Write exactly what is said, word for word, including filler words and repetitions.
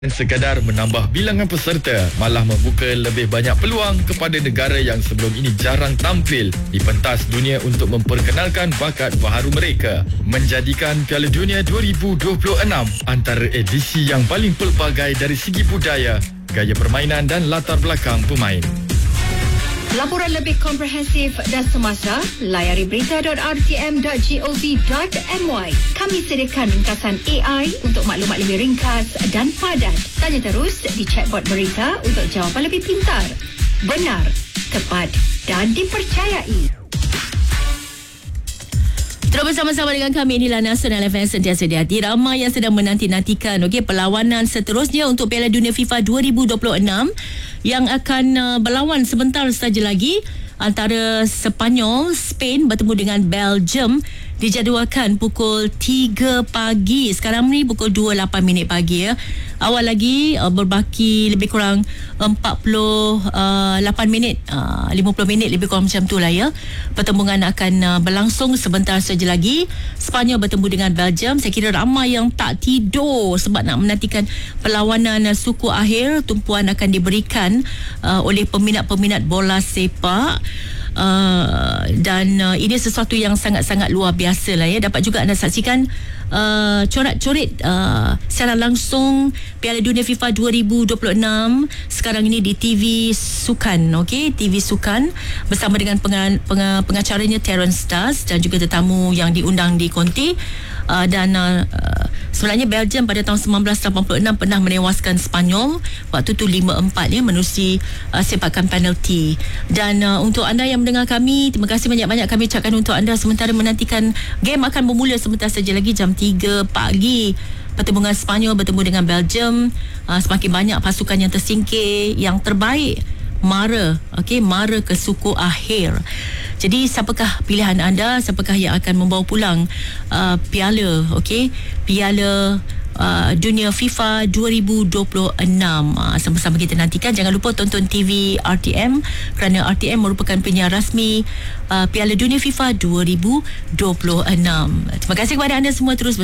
sekadar menambah bilangan peserta, malah membuka lebih banyak peluang kepada negara yang sebelum ini jarang tampil di pentas dunia untuk memperkenalkan bakat baharu mereka, menjadikan Piala Dunia dua ribu dua puluh enam antara edisi yang paling pelbagai dari segi budaya, gaya permainan dan latar belakang pemain. Laporan lebih komprehensif dan semasa, layari berita dot r t m dot gov dot m y. Kami sediakan ringkasan A I untuk maklumat lebih ringkas dan padat. Tanya terus di chatbot berita untuk jawapan lebih pintar, benar, tepat dan dipercayai. Terus bersama-sama dengan kami, inilah Nasional F M sentiasa di hati. Ramai yang sedang menanti-nantikan okay, perlawanan seterusnya untuk Piala Dunia FIFA dua ribu dua puluh enam yang akan uh, berlawan sebentar saja lagi antara Sepanyol, Spain bertemu dengan Belgium. Dijadualkan pukul tiga pagi. Sekarang ni pukul dua lapan minit pagi ya. Awal lagi uh, berbaki lebih kurang empat puluh lapan minit, uh, lima puluh minit lebih kurang macam tu lah ya. Pertembungan akan uh, berlangsung sebentar saja lagi. Sepanyol bertemu dengan Belgium. Saya kira ramai yang tak tidur sebab nak menantikan perlawanan uh, suku akhir. Tumpuan akan diberikan uh, oleh peminat-peminat bola sepak. Uh, dan uh, ini sesuatu yang sangat-sangat luar biasa lah ya. Dapat juga anda saksikan uh, corak-coret uh, secara langsung Piala Dunia FIFA dua ribu dua puluh enam sekarang ini di T V Sukan, okey, T V Sukan bersama dengan peng- peng- pengacaranya Terence Stas dan juga tetamu yang diundang di Conte. Uh, dan uh, sebenarnya Belgium pada tahun seribu sembilan ratus lapan puluh enam pernah menewaskan Sepanyol waktu tu lima empat ya, menerusi uh, sepakan penalti. Dan uh, untuk anda yang mendengar kami, terima kasih banyak-banyak kami ucapkan untuk anda sementara menantikan game akan bermula sebentar saja lagi jam tiga pagi. Pertembungan Sepanyol bertemu dengan Belgium. Uh, semakin banyak pasukan yang tersingkir, yang terbaik mara, okey, mara ke suku akhir. Jadi siapakah pilihan anda? Siapakah yang akan membawa pulang uh, piala, okey, Piala uh, Dunia FIFA dua ribu dua puluh enam? Uh, sama-sama kita nantikan. Jangan lupa tonton T V R T M kerana R T M merupakan penyiar rasmi uh, Piala Dunia FIFA dua ribu dua puluh enam. Terima kasih kepada anda semua terus